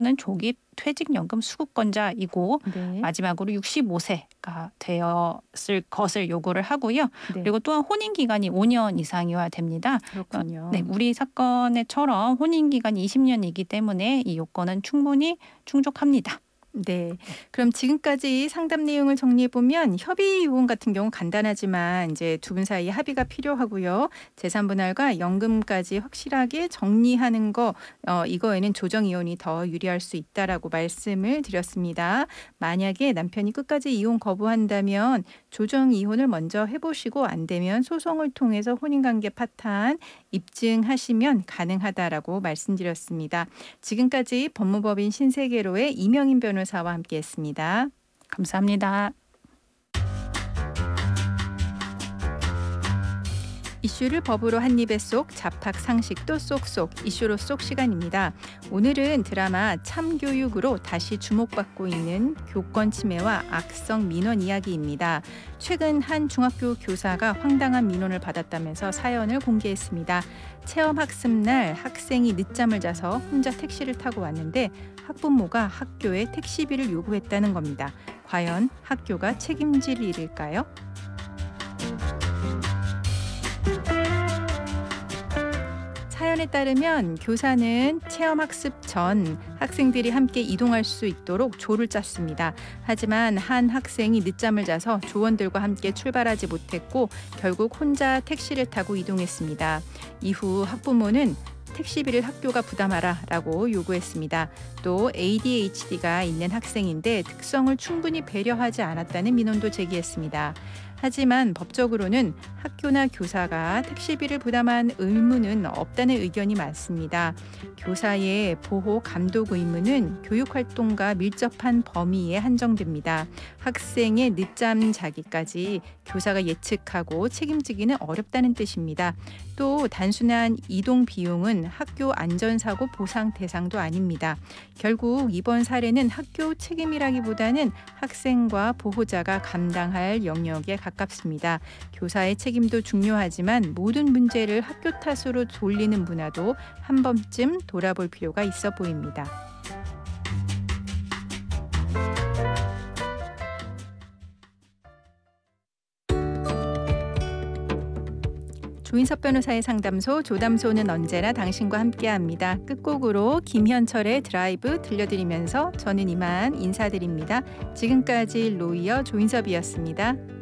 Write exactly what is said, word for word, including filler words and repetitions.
는 조기 퇴직연금 수급권자이고 네. 마지막으로 육십오 세가 되었을 것을 요구를 하고요. 네. 그리고 또한 혼인 기간이 오 년 이상이어야 됩니다. 그러니까 네, 그렇군요. 우리 사건에처럼 혼인 기간이 이십 년이기 때문에 이 요건은 충분히 충족합니다. 네. 네. 그럼 지금까지 상담 내용을 정리해 보면 협의 이혼 같은 경우 간단하지만 이제 두 분 사이 합의가 필요하고요. 재산 분할과 연금까지 확실하게 정리하는 거 어 이거에는 조정 이혼이 더 유리할 수 있다라고 말씀을 드렸습니다. 만약에 남편이 끝까지 이혼 거부한다면 조정 이혼을 먼저 해 보시고 안 되면 소송을 통해서 혼인 관계 파탄 입증하시면 가능하다라고 말씀드렸습니다. 지금까지 법무법인 신세계로의 이명인 변호사와 함께했습니다. 감사합니다. 이슈를 법으로 한입에 쏙, 잡학 상식도 쏙쏙, 이슈로 쏙 시간입니다. 오늘은 드라마 참교육으로 다시 주목받고 있는 교권 침해와 악성 민원 이야기입니다. 최근 한 중학교 교사가 황당한 민원을 받았다면서 사연을 공개했습니다. 체험 학습 날 학생이 늦잠을 자서 혼자 택시를 타고 왔는데 학부모가 학교에 택시비를 요구했다는 겁니다. 과연 학교가 책임질 일일까요? 사연에 따르면 교사는 체험학습 전 학생들이 함께 이동할 수 있도록 조를 짰습니다. 하지만 한 학생이 늦잠을 자서 조원들과 함께 출발하지 못했고 결국 혼자 택시를 타고 이동했습니다. 이후 학부모는 택시비를 학교가 부담하라라고 요구했습니다. 또 에이디에이치디가 있는 학생인데 특성을 충분히 배려하지 않았다는 민원도 제기했습니다. 하지만 법적으로는 학교나 교사가 택시비를 부담한 의무는 없다는 의견이 많습니다. 교사의 보호 감독 의무는 교육활동과 밀접한 범위에 한정됩니다. 학생의 늦잠 자기까지 교사가 예측하고 책임지기는 어렵다는 뜻입니다. 또 단순한 이동 비용은 학교 안전사고 보상 대상도 아닙니다. 결국 이번 사례는 학교 책임이라기보다는 학생과 보호자가 감당할 영역에 가깝습니다. 교사의 책임도 중요하지만 모든 문제를 학교 탓으로 돌리는 문화도 한 번쯤 돌아볼 필요가 있어 보입니다. 조인섭 변호사의 상담소 조담소는 언제나 당신과 함께합니다. 끝곡으로 김현철의 드라이브 들려드리면서 저는 이만 인사드립니다. 지금까지 로이어 조인섭이었습니다.